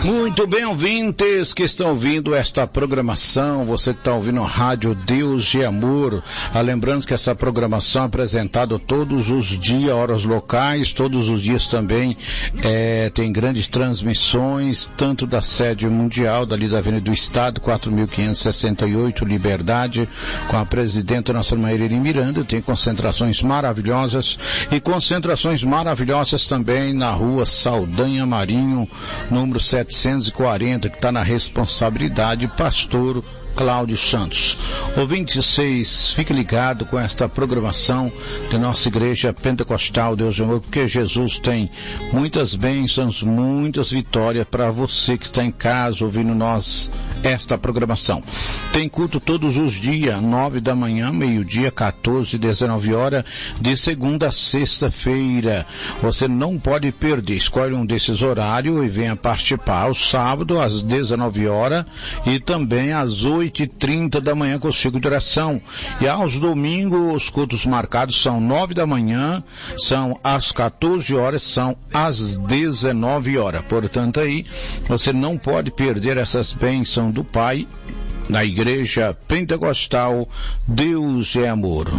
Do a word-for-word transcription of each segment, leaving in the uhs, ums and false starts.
Muito bem, ouvintes que estão ouvindo esta programação, você que está ouvindo a Rádio Deus e Amor, ah, lembrando que essa programação é apresentada todos os dias, horas locais, todos os dias também é, tem grandes transmissões, tanto da sede mundial, dali da Avenida do Estado, quatro mil quinhentos e sessenta e oito, Liberdade, com a presidenta nossa Maíra Miranda, tem concentrações maravilhosas e concentrações maravilhosas também na rua Saldanha Marinho, número setecentos e quarenta, que está na responsabilidade pastor Cláudio Santos. Ouvinte seis, fique ligado com esta programação da nossa igreja pentecostal Deus e Amor, porque Jesus tem muitas bênçãos, muitas vitórias para você que está em casa ouvindo nós esta programação. Tem culto todos os dias, nove da manhã, meio-dia, quatorze e dezenove horas, de segunda a sexta-feira. Você não pode perder, escolhe um desses horários e venha participar. Ao sábado, às dezenove horas e também às oito e trinta da manhã com Chico de Oração. E aos domingos, os cultos marcados são nove da manhã, são às quatorze horas, são às dezenove horas. Portanto, aí, você não pode perder essas bênçãos do Pai na Igreja Pentecostal Deus é Amor.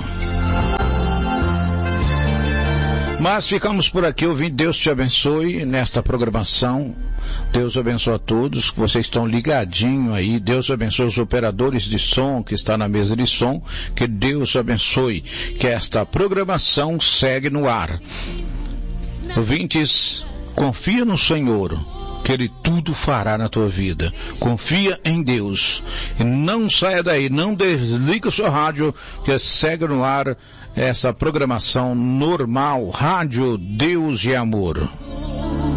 Mas ficamos por aqui ouvindo. Deus te abençoe nesta programação. Deus abençoe a todos que vocês estão ligadinhos aí. Deus abençoe os operadores de som que estão na mesa de som. Que Deus abençoe. Que esta programação segue no ar. Ouvintes, confia no Senhor, que Ele tudo fará na tua vida. Confia em Deus. E não saia daí, não desliga o seu rádio, que segue no ar essa programação normal, Rádio Deus e Amor.